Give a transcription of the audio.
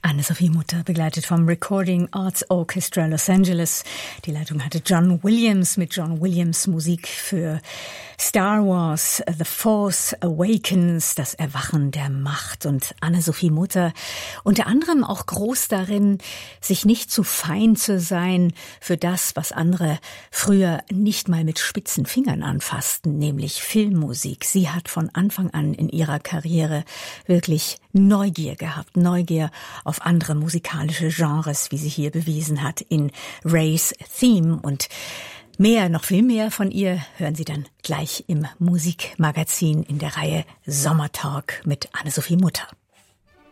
Anne-Sophie Mutter, begleitet vom Recording Arts Orchestra Los Angeles. Die Leitung hatte John Williams mit John Williams Musik für Star Wars, The Force Awakens, das Erwachen der Macht. Und Anne-Sophie Mutter, unter anderem auch groß darin, sich nicht zu fein zu sein für das, was andere früher nicht mal mit spitzen Fingern anfassten, nämlich Filmmusik. Sie hat von Anfang an in ihrer Karriere wirklich Neugier gehabt, Neugier auf andere musikalische Genres, wie sie hier bewiesen hat in Ray's Theme. Und noch viel mehr von ihr hören Sie dann gleich im Musikmagazin in der Reihe Sommertalk mit Anne-Sophie Mutter.